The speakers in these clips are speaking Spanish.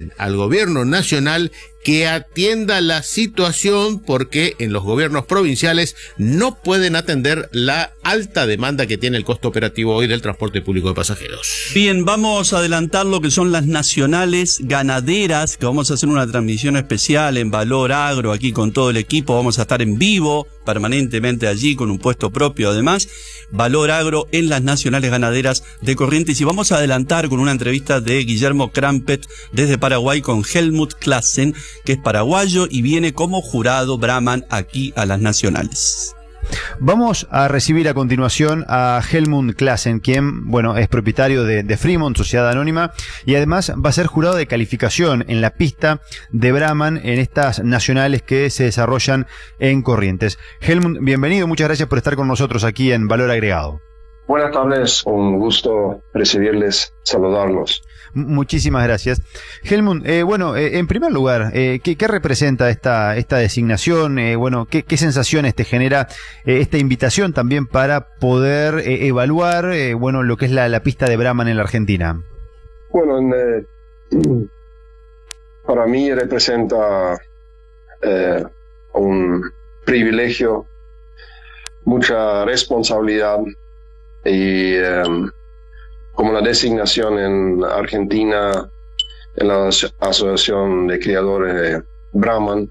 piden al gobierno nacional que atienda la situación porque en los gobiernos provinciales no pueden atender la alta demanda que tiene el costo operativo hoy del transporte público de pasajeros. Bien, vamos a adelantar lo que son las nacionales ganaderas, que vamos a hacer una transmisión especial en Valor Agro, aquí con todo el equipo, vamos a estar en vivo permanentemente allí con un puesto propio además, Valor Agro en las nacionales ganaderas de Corrientes, y vamos a adelantar con una entrevista de Guillermo Crampet desde Paraguay con Helmut Classen, que es paraguayo y viene como jurado Brahman aquí a las nacionales. Vamos a recibir a continuación a Helmut Classen, quien, bueno, es propietario de Fremont, Sociedad Anónima, y además va a ser jurado de calificación en la pista de Brahman en estas nacionales que se desarrollan en Corrientes. Helmut, bienvenido, muchas gracias por estar con nosotros aquí en Valor Agregado. Buenas tardes, un gusto recibirles, saludarlos. Muchísimas gracias. Helmut, en primer lugar, ¿qué representa esta designación? ¿Qué sensaciones te genera esta invitación también para poder evaluar lo que es la pista de Brahman en la Argentina? Bueno, para mí representa un privilegio, mucha responsabilidad y como la designación en Argentina en la Asociación de Criadores de Brahman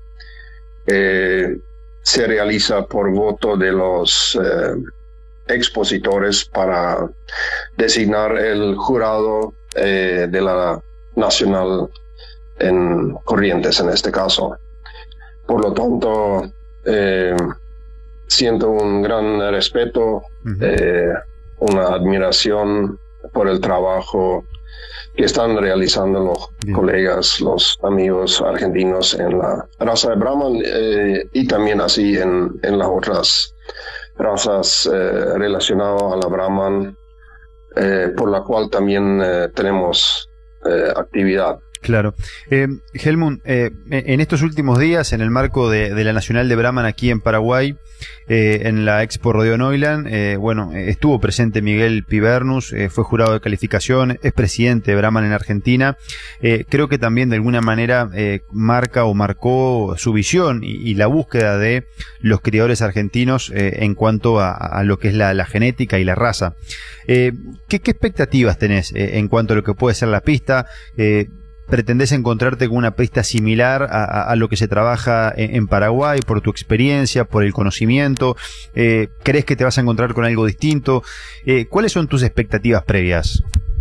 se realiza por voto de los expositores para designar el jurado de la nacional en Corrientes en este caso. Por lo tanto, siento un gran respeto, una admiración por el trabajo que están realizando los colegas, los amigos argentinos en la raza de Brahman y también así en las otras razas relacionadas a la Brahman, por la cual también tenemos actividad. Claro. Helmut, en estos últimos días, en el marco de la Nacional de Brahman aquí en Paraguay, en la Expo Rodeo Neuland, estuvo presente Miguel Pibernus, fue jurado de calificación, es presidente de Brahman en Argentina. Creo que también de alguna manera marcó su visión y la búsqueda de los criadores argentinos en cuanto a lo que es la genética y la raza. ¿Qué expectativas tenés en cuanto a lo que puede ser la pista? ¿Pretendés encontrarte con una pista similar a lo que se trabaja en Paraguay por tu experiencia, por el conocimiento? ¿Crees que te vas a encontrar con algo distinto? ¿Cuáles son tus expectativas previas?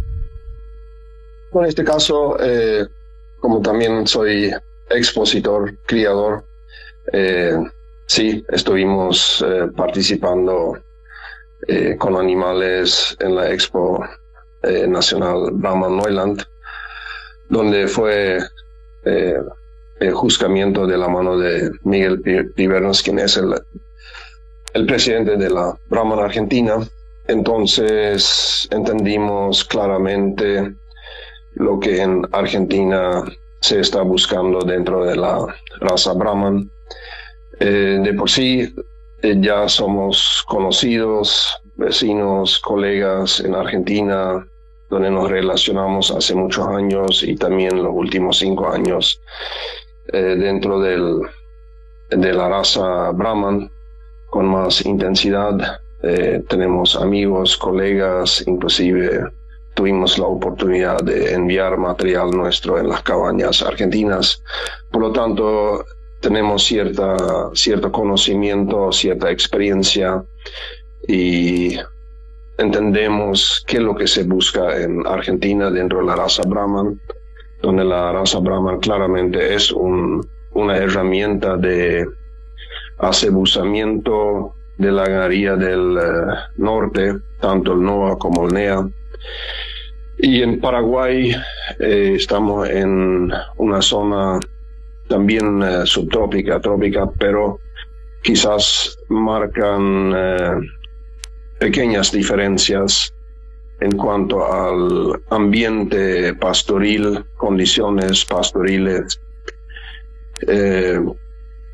En este caso, como también soy expositor, criador, sí, estuvimos participando con animales en la Expo Nacional Brahman Neuland, donde fue el juzgamiento de la mano de Miguel Pibernus, quien es el presidente de la Brahman Argentina. Entonces entendimos claramente lo que en Argentina se está buscando dentro de la raza Brahman. De por sí ya somos conocidos, vecinos, colegas en Argentina, donde nos relacionamos hace muchos años y también los últimos 5 años dentro de la raza Brahman con más intensidad. Tenemos amigos, colegas, inclusive tuvimos la oportunidad de enviar material nuestro en las cabañas argentinas. Por lo tanto, tenemos cierto conocimiento, cierta experiencia y entendemos qué es lo que se busca en Argentina dentro de la raza Brahman, donde la raza Brahman claramente es una herramienta de acebuzamiento de la ganadería del norte, tanto el NOA como el NEA. Y en Paraguay estamos en una zona también subtrópica, trópica, pero quizás marcan pequeñas diferencias en cuanto al ambiente pastoril, condiciones pastoriles.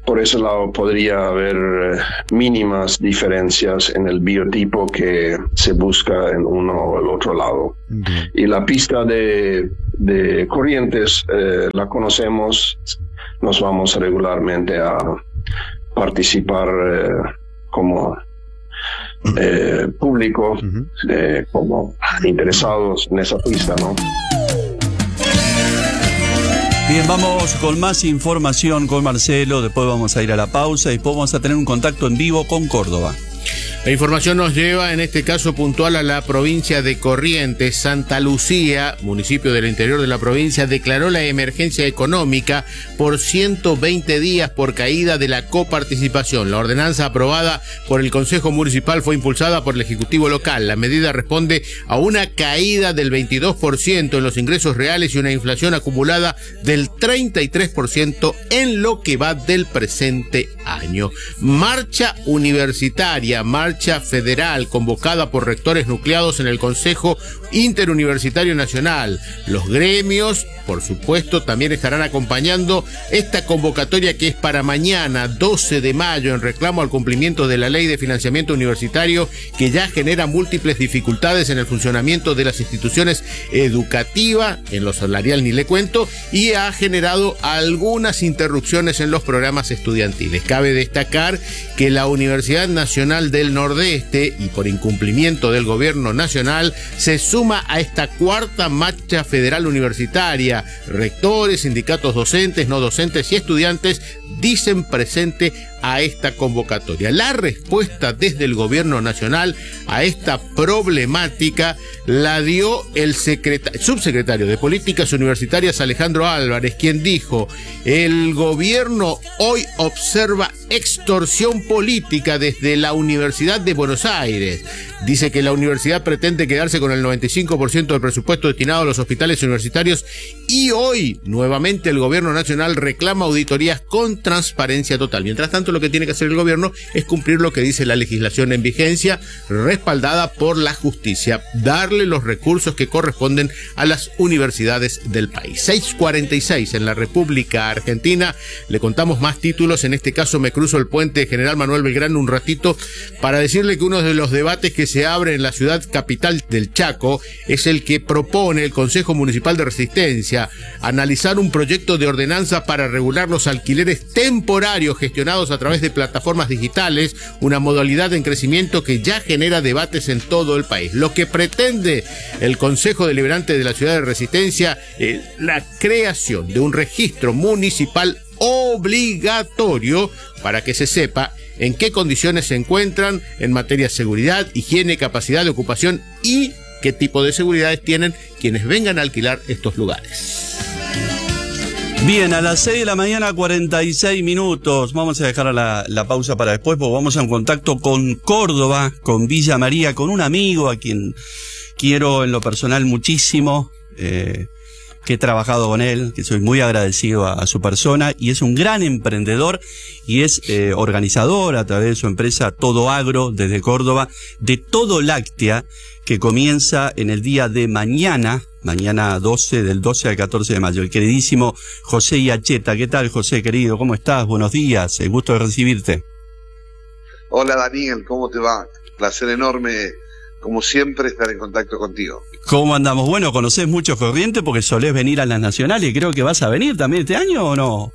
por ese lado podría haber mínimas diferencias en el biotipo que se busca en uno o el otro lado. Y la pista de Corrientes la conocemos, nos vamos regularmente a participar como público, como interesados en esa pista, ¿no? Bien, vamos con más información con Marcelo, después vamos a ir a la pausa y después vamos a tener un contacto en vivo con Córdoba. La información nos lleva, en este caso puntual, a la provincia de Corrientes. Santa Lucía, municipio del interior de la provincia, declaró la emergencia económica por 120 días por caída de la coparticipación. La ordenanza aprobada por el Consejo Municipal fue impulsada por el Ejecutivo local. La medida responde a una caída del 22% en los ingresos reales y una inflación acumulada del 33% en lo que va del presente año. Marcha universitaria, marcha federal convocada por rectores nucleados en el Consejo Interuniversitario Nacional. Los gremios, por supuesto, también estarán acompañando esta convocatoria que es para mañana, 12 de mayo, en reclamo al cumplimiento de la Ley de Financiamiento Universitario, que ya genera múltiples dificultades en el funcionamiento de las instituciones educativas, en lo salarial ni le cuento, y ha generado algunas interrupciones en los programas estudiantiles. Cabe destacar que la Universidad Nacional del Nordeste, y por incumplimiento del gobierno nacional, se suma a esta cuarta marcha federal universitaria. Rectores, sindicatos docentes, no docentes y estudiantes dicen presente a esta convocatoria. La respuesta desde el gobierno nacional a esta problemática la dio el subsecretario de Políticas Universitarias, Alejandro Álvarez, quien dijo: el gobierno hoy observa extorsión política desde la Universidad de Buenos Aires. Dice que la universidad pretende quedarse con el 95% del presupuesto destinado a los hospitales universitarios y hoy nuevamente el gobierno nacional reclama auditorías con transparencia total. Mientras tanto, lo que tiene que hacer el gobierno es cumplir lo que dice la legislación en vigencia, respaldada por la justicia, darle los recursos que corresponden a las universidades del país. 6:46 en la República Argentina. Le contamos más títulos. En este caso me cruzo el puente General Manuel Belgrano un ratito para decirle que uno de los debates que se abre en la ciudad capital del Chaco es el que propone el Consejo Municipal de Resistencia: analizar un proyecto de ordenanza para regular los alquileres temporarios gestionados a través de plataformas digitales, una modalidad en crecimiento que ya genera debates en todo el país. Lo que pretende el Consejo Deliberante de la ciudad de Resistencia es la creación de un registro municipal obligatorio para que se sepa en qué condiciones se encuentran en materia de seguridad, higiene, capacidad de ocupación y qué tipo de seguridades tienen quienes vengan a alquilar estos lugares. Bien, a las 6 de la mañana, 46 minutos. Vamos a dejar la pausa para después, porque vamos a un contacto con Córdoba, con Villa María, con un amigo a quien quiero en lo personal muchísimo, que he trabajado con él, que soy muy agradecido a su persona, y es un gran emprendedor y es organizador a través de su empresa Todo Agro desde Córdoba, de Todo Láctea, que comienza en el día de mañana 12, del 12 al 14 de mayo. El queridísimo José Iacheta. ¿Qué tal, José, querido? ¿Cómo estás? Buenos días, el gusto de recibirte. Hola, Daniel, ¿cómo te va? Placer enorme, como siempre, estar en contacto contigo. ¿Cómo andamos? Bueno, conocés mucho Corrientes porque solés venir a las nacionales. Creo que vas a venir también este año, ¿o no?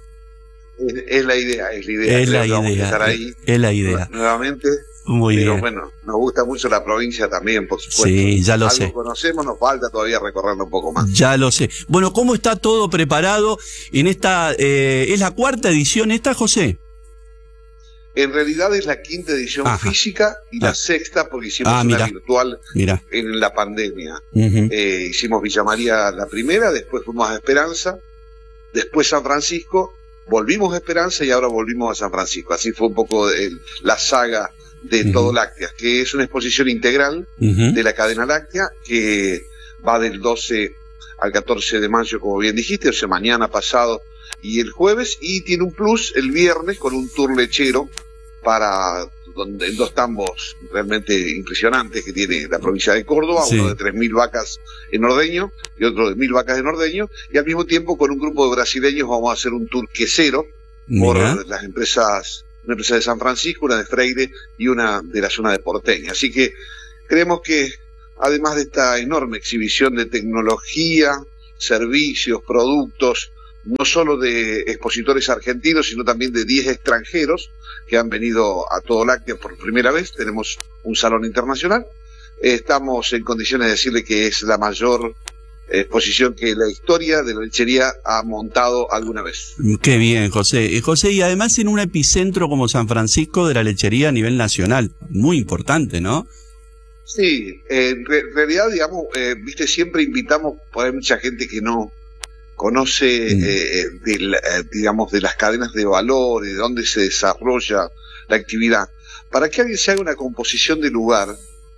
Es la idea. Vamos a estar ahí. Es la idea. Nuevamente. Muy pero bien. Bueno, nos gusta mucho la provincia también, por supuesto. Sí, ya lo sé. Algo conocemos, nos falta todavía recorrerlo un poco más. Ya lo sé. Bueno, ¿cómo está todo preparado en esta, es la cuarta edición esta, José? En realidad es la quinta edición física y la sexta porque hicimos una virtual en la pandemia. Hicimos Villa María la primera, después fuimos a Esperanza, después San Francisco, volvimos a Esperanza y ahora volvimos a San Francisco. Así fue un poco la saga de Todo Láctea, que es una exposición integral de la cadena láctea que va del 12 al 14 de mayo, como bien dijiste, o sea, mañana, pasado y el jueves, y tiene un plus el viernes con un tour lechero en dos tambos realmente impresionantes que tiene la provincia de Córdoba, uno de 3.000 vacas en ordeño y otro de 1.000 vacas en ordeño, y al mismo tiempo con un grupo de brasileños vamos a hacer un tour quesero por las empresas, una empresa de San Francisco, una de Freire y una de la zona de Porteña. Así que creemos que además de esta enorme exhibición de tecnología, servicios, productos, no solo de expositores argentinos, sino también de 10 extranjeros que han venido a Todo Láctea por primera vez. Tenemos un salón internacional. Estamos en condiciones de decirle que es la mayor exposición que la historia de la lechería ha montado alguna vez. Qué bien, José. José, y además en un epicentro como San Francisco de la lechería a nivel nacional, muy importante, ¿no? Sí, en realidad, digamos, viste, siempre invitamos, porque hay mucha gente que no conoce, digamos, de las cadenas de valor y de dónde se desarrolla la actividad. Para que alguien se haga una composición de lugar,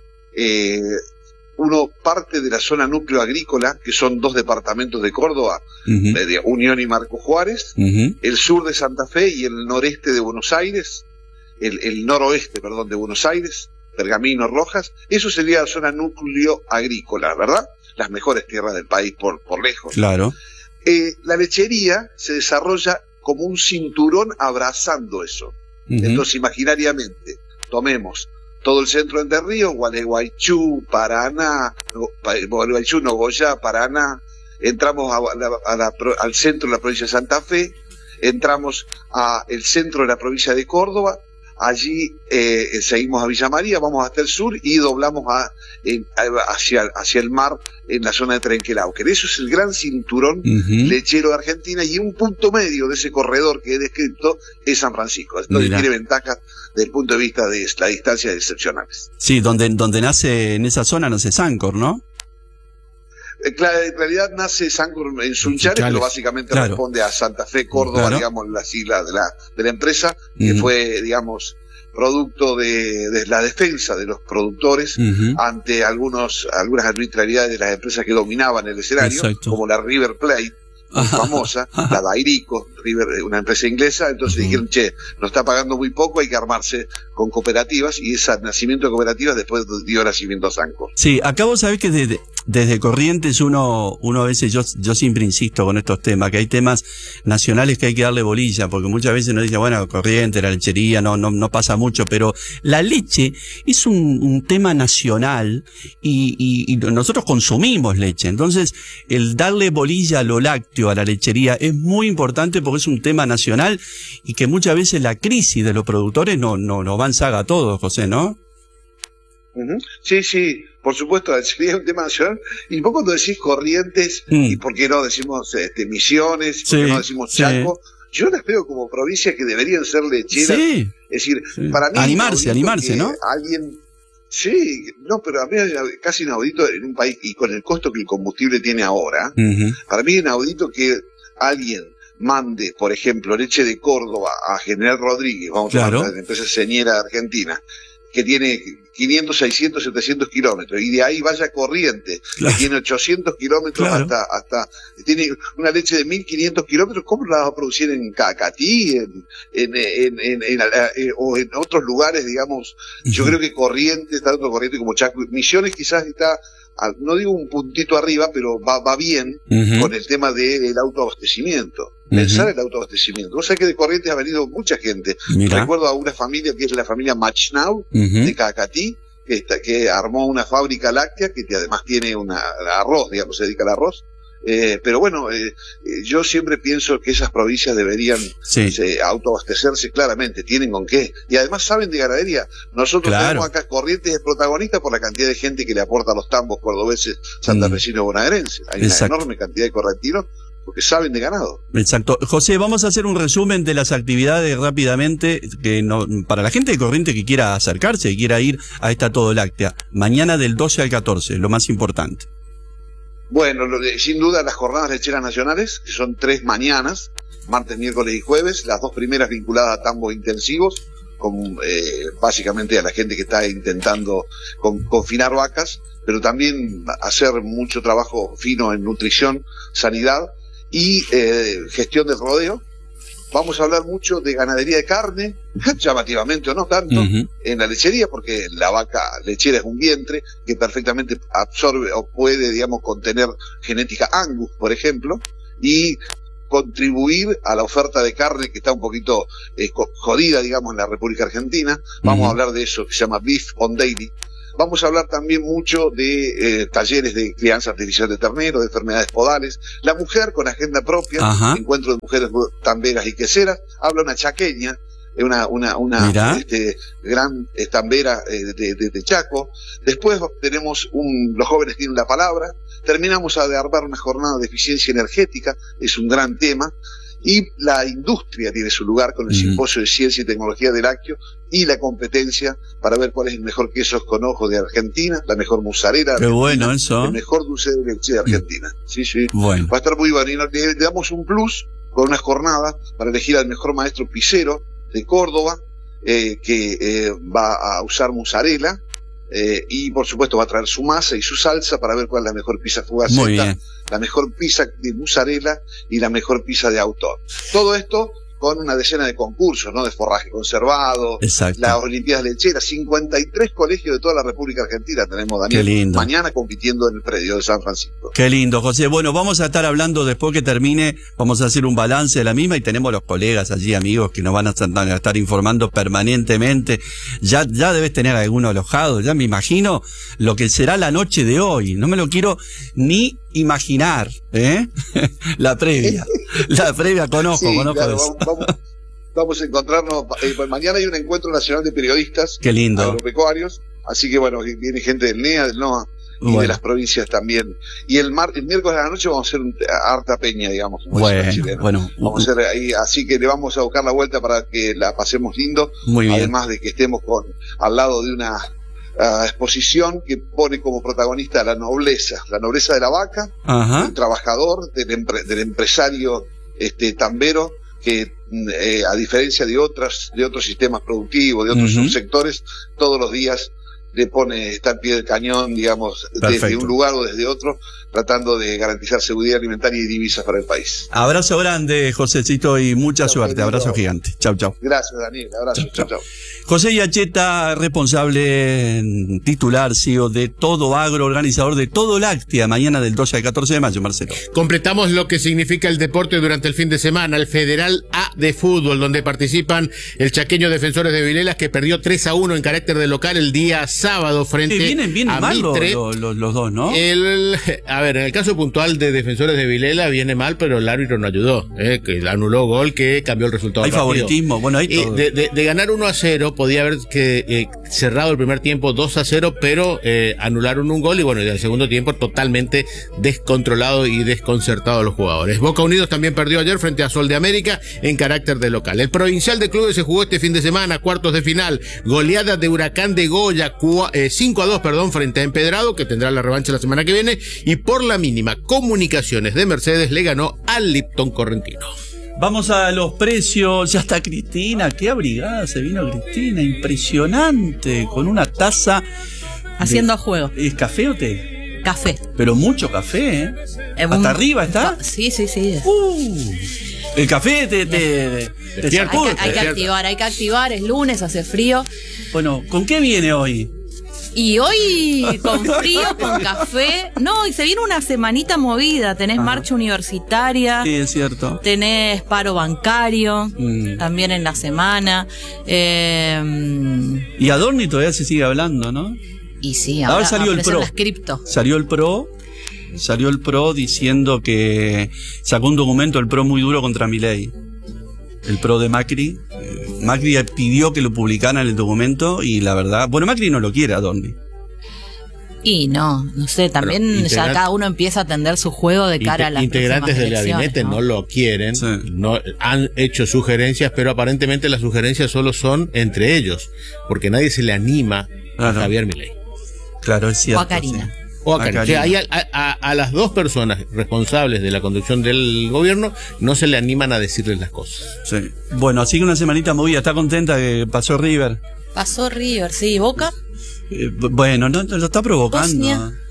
uno parte de la zona núcleo agrícola, que son 2 departamentos de Córdoba, de Unión y Marco Juárez, el sur de Santa Fe y el noreste de Buenos Aires, el noroeste, perdón, de Buenos Aires, Pergamino, Rojas. Eso sería la zona núcleo agrícola, ¿verdad? Las mejores tierras del país por lejos. Claro. La lechería se desarrolla como un cinturón abrazando eso. Entonces, imaginariamente, tomemos todo el centro de Entre Ríos, Gualeguaychú, Paraná, Gualeguaychú, Nogoyá, Paraná, entramos al centro de la provincia de Santa Fe, entramos al centro de la provincia de Córdoba, allí seguimos a Villa María, vamos hasta el sur y doblamos hacia el mar en la zona de Trenquelauquen. Eso es el gran cinturón lechero de Argentina, y un punto medio de ese corredor que he descrito es San Francisco. Entonces tiene ventajas desde el punto de vista de la distancia excepcionales. Sí, donde nace, en esa zona nace Sancor, ¿no? Claro, en realidad nace Sancor en Sunchales, pero básicamente responde a Santa Fe, Córdoba, digamos, la sigla de la empresa, que fue, digamos, producto de la defensa de los productores ante algunas arbitrariedades de las empresas que dominaban el escenario, como la River Plate, muy famosa, la Dairico, River, una empresa inglesa. Entonces dijeron, nos está pagando muy poco, hay que armarse con cooperativas, y ese nacimiento de cooperativas después dio nacimiento a Sancor. Sí, acá vos sabés que desde Corrientes uno a veces, yo siempre insisto con estos temas, que hay temas nacionales que hay que darle bolilla, porque muchas veces uno dice, bueno, Corrientes, la lechería, no pasa mucho, pero la leche es un tema nacional y nosotros consumimos leche. Entonces, el darle bolilla a lo lácteo, a la lechería, es muy importante porque es un tema nacional y que muchas veces la crisis de los productores no van saga a todos, José, ¿no? Sí, por supuesto, sería un tema nacional. Y vos cuando decís Corrientes, y por qué no decimos Misiones, por qué no decimos Chaco, yo las veo como provincias que deberían ser lecheras. Es decir, para mí animarse, ¿no? Alguien, pero a mí es casi inaudito en un país, y con el costo que el combustible tiene ahora, para mí es inaudito que alguien mande, por ejemplo, leche de Córdoba a General Rodríguez, vamos a hablar de la empresa señera de Argentina, que tiene 500, 600, 700 kilómetros, y de ahí vaya a Corrientes, que tiene 800 kilómetros hasta tiene una leche de 1500 kilómetros. ¿Cómo la va a producir en Cacatí o en otros lugares, digamos? Yo creo que Corrientes, tanto Corrientes como Chaco, Misiones quizás está, no digo un puntito arriba, pero va bien con el tema del autoabastecimiento. Pensar el autoabastecimiento. Vos sabés que de Corrientes ha venido mucha gente. Recuerdo a una familia que es la familia Machnau, de Cacatí, que armó una fábrica láctea, que además tiene arroz, digamos, se dedica al arroz. Pero bueno, yo siempre pienso que esas provincias deberían autoabastecerse claramente, tienen con qué, y además saben de ganadería. Nosotros tenemos acá Corrientes es protagonista por la cantidad de gente que le aporta a los tambos cordobeses, santafesinos, bonaerenses. Hay una enorme cantidad de correntinos porque saben de ganado. Exacto. José, vamos a hacer un resumen de las actividades rápidamente, para la gente de Corrientes que quiera acercarse, que quiera ir a esta Todo Láctea. Mañana del 12 al 14, lo más importante. Bueno, sin duda las jornadas lecheras nacionales, que son 3 mañanas, martes, miércoles y jueves, las 2 primeras vinculadas a tambos intensivos, con básicamente a la gente que está intentando confinar vacas, pero también hacer mucho trabajo fino en nutrición, sanidad y gestión del rodeo. Vamos a hablar mucho de ganadería de carne, llamativamente o no tanto, en la lechería, porque la vaca lechera es un vientre que perfectamente absorbe o puede, digamos, contener genética Angus, por ejemplo, y contribuir a la oferta de carne que está un poquito jodida, digamos, en la República Argentina. Vamos a hablar de eso, que se llama Beef on Daily. Vamos a hablar también mucho de talleres de crianza artificial de ternero, de enfermedades podales. La mujer con agenda propia, encuentro de mujeres tamberas y queseras. Habla una chaqueña, una gran tambera de Chaco. Después tenemos Los jóvenes tienen la palabra. Terminamos de armar una jornada de eficiencia energética, es un gran tema. Y la industria tiene su lugar con el simposio de ciencia y tecnología de lácteo y la competencia para ver cuál es el mejor queso con ojo de Argentina, la mejor mozzarella de Argentina, bueno eso. El mejor dulce de leche de Argentina. Sí. Bueno. Va a estar muy bueno. Y le damos un plus con una jornada para elegir al mejor maestro pizzero de Córdoba, que va a usar mozzarella. Y por supuesto va a traer su masa y su salsa para ver cuál es la mejor pizza fugaceta, la mejor pizza de mozzarella y la mejor pizza de autor. Todo esto con una decena de concursos, ¿no? De forraje conservado, las Olimpiadas Lecheras, 53 colegios de toda la República Argentina tenemos, Daniel. Qué lindo. Mañana compitiendo en el predio de San Francisco. Qué lindo, José. Bueno, vamos a estar hablando después que termine, vamos a hacer un balance de la misma y tenemos los colegas allí, amigos, que nos van a estar informando permanentemente. Ya debes tener alguno alojado, ya me imagino lo que será la noche de hoy. No me lo quiero ni imaginar, La previa conozco claro, eso. Vamos a encontrarnos, mañana hay un encuentro nacional de periodistas. Qué lindo. Agropecuarios, así que bueno, viene gente del NEA, del NOA y de las provincias también. Y el miércoles a la noche vamos a hacer harta peña, digamos. Bueno. Vamos a hacer ahí, así que le vamos a buscar la vuelta para que la pasemos lindo. Muy bien. Además de que estemos al lado de una exposición que pone como protagonista la nobleza de la vaca, del trabajador, del empresario tambero, que a diferencia de otros sistemas productivos, de otros subsectores, todos los días está al pie del cañón, digamos, desde un lugar o desde otro, tratando de garantizar seguridad alimentaria y divisas para el país. Abrazo grande, Josecito, y mucha suerte. Abrazo gigante. Chau. Gracias, Daniel. Abrazo. Chau. José Yacheta, responsable titular, CEO de Todo Agro, organizador de Todo Láctea, mañana del 12 al 14 de mayo, Marcelo. Completamos lo que significa el deporte durante el fin de semana, el Federal A de fútbol, donde participan el chaqueño Defensores de Vilelas, que perdió 3-1 en carácter de local el día sábado frente vienen a mal Mitre. Los dos, ¿no? A ver, en el caso puntual de Defensores de Vilela viene mal, pero el árbitro no ayudó, que anuló gol que cambió el resultado. Hay favoritismo, bueno, hay todo. De ganar 1-0 podía haber cerrado el primer tiempo 2-0, pero anularon un gol y bueno, y el segundo tiempo totalmente descontrolado y desconcertado a los jugadores. Boca Unidos también perdió ayer frente a Sol de América en carácter de local. El Provincial de Clubes se jugó este fin de semana, cuartos de final, goleada de Huracán de Goya, 5-2, frente a Empedrado, que tendrá la revancha la semana que viene, y por la mínima, Comunicaciones de Mercedes le ganó al Lipton Correntino. Vamos a los precios. Ya está Cristina, qué abrigada se vino Cristina, impresionante, con una taza haciendo juego. ¿Es café o té? Café. Pero mucho café, ¿Hasta arriba está? Sí. El café hay que activar, es lunes, hace frío. Bueno, ¿con qué viene hoy? Y hoy con frío, con café. No, y se viene una semanita movida. Tenés marcha universitaria. Sí, es cierto. Tenés paro bancario también en la semana. Y Adorni todavía se sigue hablando, ¿no? Y sí, ahora salió el PRO. Las cripto. Salió el PRO diciendo que sacó un documento el PRO muy duro contra Milei. El PRO de Macri. Macri pidió que lo publicaran el documento y la verdad, bueno, Macri no lo quiere, Adorni. Y no sé, también ya cada uno empieza a tender su juego de cara a las integrantes del gabinete no lo quieren, no han hecho sugerencias, pero aparentemente las sugerencias solo son entre ellos, porque nadie se le anima a Javier Milei. Claro, es cierto. O a Karina. Sí. O sea, a las dos personas responsables de la conducción del gobierno no se le animan a decirles las cosas. Sí. Bueno, así que una semanita movida. ¿Está contenta que pasó River? Pasó River, sí. ¿Boca? Bueno, no lo está provocando. Bosnia.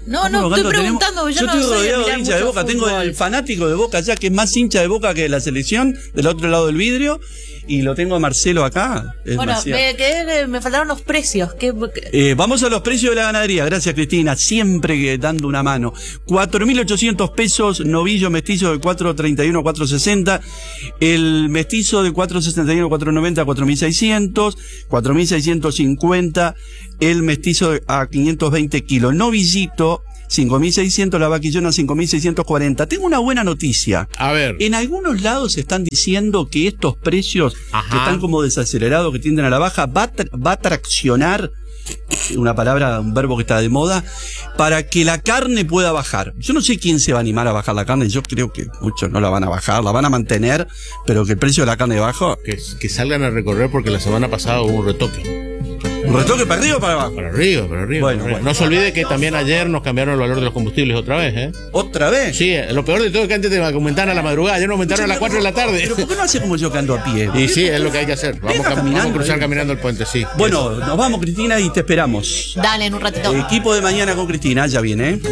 No, estoy preguntando. Yo estoy rodeado de hinchas de Boca. Tengo el fanático de Boca allá, que es más hincha de Boca que de la selección, del otro lado del vidrio. Y lo tengo a Marcelo acá. Bueno, me faltaron los precios. Vamos a los precios de la ganadería. Gracias, Cristina. Siempre dando una mano. 4.800 pesos, novillo mestizo de 4.31 a 4.60. El mestizo de 4.61 a 4.90 a 4.600. 4.650. El mestizo a 520 kilos. Novillito 5.600, la vaquillona 5.640. Tengo una buena noticia. A ver. En algunos lados están diciendo que estos precios que están como desacelerados, que tienden a la baja, va a traccionar, una palabra, un verbo que está de moda, para que la carne pueda bajar. Yo no sé quién se va a animar a bajar la carne. Yo creo que muchos no la van a bajar, la van a mantener, pero que el precio de la carne baja. Que salgan a recorrer, porque la semana pasada hubo un retoque. ¿Un retoque para arriba o para abajo? Para arriba. Bueno, no se olvide que también ayer nos cambiaron el valor de los combustibles otra vez, ¿eh? ¿Otra vez? Sí, lo peor de todo es que antes te aumentaron a la madrugada, ayer nos aumentaron a las 4 de la tarde. ¿Pero por qué no hace como yo que ando a pie? Y sí, es lo que hay que hacer. Vamos a cruzar caminando el puente, sí. Bueno, nos vamos, Cristina, y te esperamos. Dale, en un ratito. Equipo de mañana con Cristina, ya viene, ¿eh?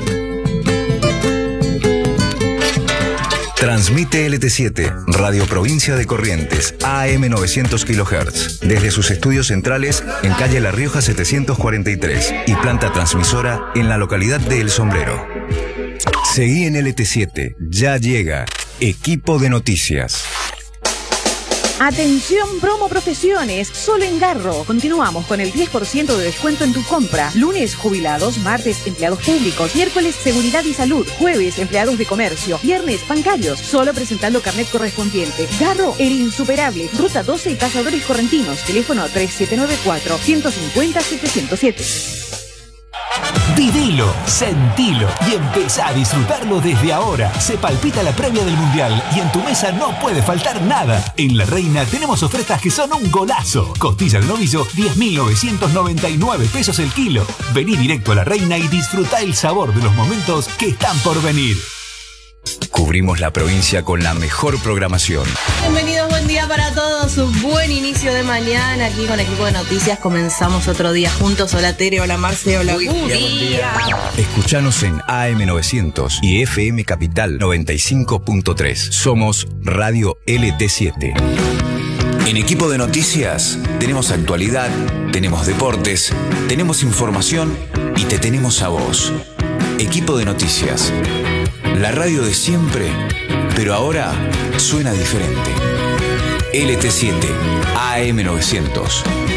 Transmite LT7, Radio Provincia de Corrientes, AM 900 kHz, desde sus estudios centrales en calle La Rioja 743 y planta transmisora en la localidad de El Sombrero. Seguí en LT7, ya llega Equipo de Noticias. Atención, promo profesiones, solo en Garro. Continuamos con el 10% de descuento en tu compra. Lunes, jubilados. Martes, empleados públicos. Miércoles, seguridad y salud. Jueves, empleados de comercio. Viernes, bancarios. Solo presentando carnet correspondiente. Garro, el insuperable. Ruta 12 y Cazadores Correntinos. Teléfono 3794-150-707. Vivilo, sentilo y empezá a disfrutarlo desde ahora. Se palpita la previa del Mundial y en tu mesa no puede faltar nada. En La Reina tenemos ofertas que son un golazo. Costilla de novillo, 10.999 pesos el kilo. Vení directo a La Reina y disfrutá el sabor de los momentos que están por venir. Cubrimos la provincia con la mejor programación. Bienvenidos, buen día para todos. Un buen inicio de mañana aquí con Equipo de Noticias. Comenzamos otro día juntos. Hola Tere, hola Marce, hola Buen día. Escuchanos en AM 900 y FM Capital 95.3. Somos Radio LT7. En Equipo de Noticias tenemos actualidad, tenemos deportes, tenemos información y te tenemos a vos. Equipo de Noticias. La radio de siempre, pero ahora suena diferente. LT7, AM 900.